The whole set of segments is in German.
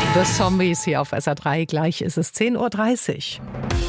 The Zombies hier auf SR3. Gleich ist es 10:30 Uhr.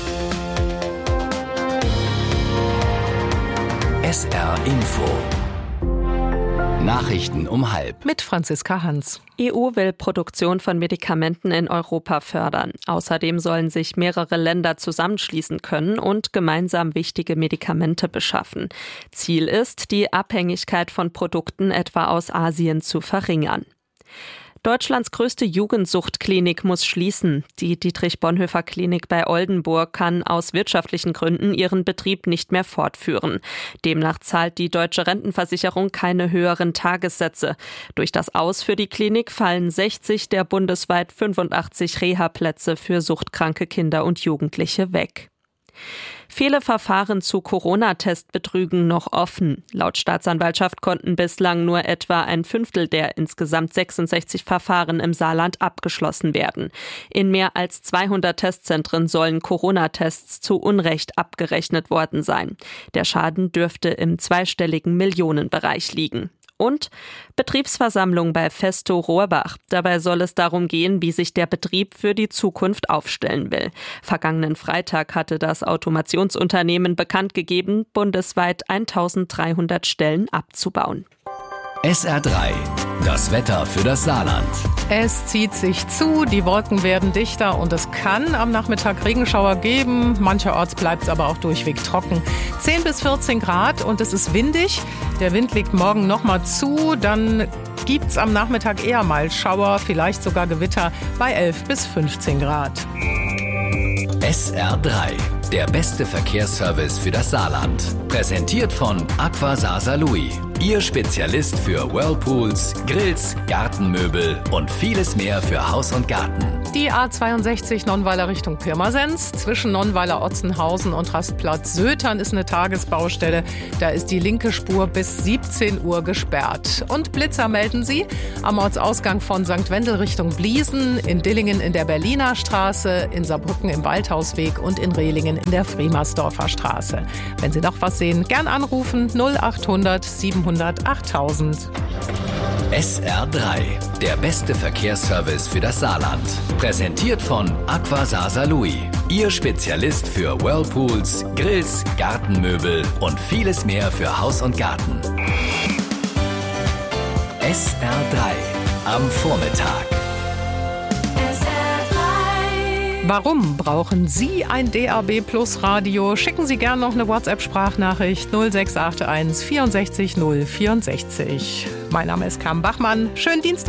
SR Info. Nachrichten um 12:30. Mit Franziska Hans. EU will Produktion von Medikamenten in Europa fördern. Außerdem sollen sich mehrere Länder zusammenschließen können und gemeinsam wichtige Medikamente beschaffen. Ziel ist, die Abhängigkeit von Produkten etwa aus Asien zu verringern. Deutschlands größte Jugendsuchtklinik muss schließen. Die Dietrich-Bonhoeffer-Klinik bei Oldenburg kann aus wirtschaftlichen Gründen ihren Betrieb nicht mehr fortführen. Demnach zahlt die Deutsche Rentenversicherung keine höheren Tagessätze. Durch das Aus für die Klinik fallen 60 der bundesweit 85 Reha-Plätze für suchtkranke Kinder und Jugendliche weg. Viele Verfahren zu Corona-Testbetrügen noch offen. Laut Staatsanwaltschaft konnten bislang nur etwa ein Fünftel der insgesamt 66 Verfahren im Saarland abgeschlossen werden. In mehr als 200 Testzentren sollen Corona-Tests zu Unrecht abgerechnet worden sein. Der Schaden dürfte im zweistelligen Millionenbereich liegen. Und Betriebsversammlung bei Festo Rohrbach. Dabei soll es darum gehen, wie sich der Betrieb für die Zukunft aufstellen will. Vergangenen Freitag hatte das Automationsunternehmen bekannt gegeben, bundesweit 1300 Stellen abzubauen. SR3. Das Wetter für das Saarland. Es zieht sich zu, die Wolken werden dichter und es kann am Nachmittag Regenschauer geben. Mancherorts bleibt es aber auch durchweg trocken. 10 bis 14 Grad und es ist windig. Der Wind legt morgen nochmal zu, dann gibt's am Nachmittag eher mal Schauer, vielleicht sogar Gewitter bei 11 bis 15 Grad. SR3. Der beste Verkehrsservice für das Saarland. Präsentiert von Aqua Saarlouis. Ihr Spezialist für Whirlpools, Grills, Gartenmöbel und vieles mehr für Haus und Garten. Die A62 Nonnweiler Richtung Pirmasens. Zwischen Nonnweiler-Otzenhausen und Rastplatz Sötern ist eine Tagesbaustelle. Da ist die linke Spur bis 17 Uhr gesperrt. Und Blitzer melden sie am Ortsausgang von St. Wendel Richtung Bliesen, in Dillingen in der Berliner Straße, in Saarbrücken im Waldhausweg und in Rehlingen in der Fremersdorfer Straße. Wenn Sie noch was sehen, gern anrufen 0800 700 8000. SR3. Der beste Verkehrsservice für das Saarland. Präsentiert von Aqua Saarlouis. Ihr Spezialist für Whirlpools, Grills, Gartenmöbel und vieles mehr für Haus und Garten. SR3. Am Vormittag. Warum brauchen Sie ein DAB Plus Radio? Schicken Sie gerne noch eine WhatsApp-Sprachnachricht 0681 64 064. Mein Name ist Carmen Bachmann. Schönen Dienstag.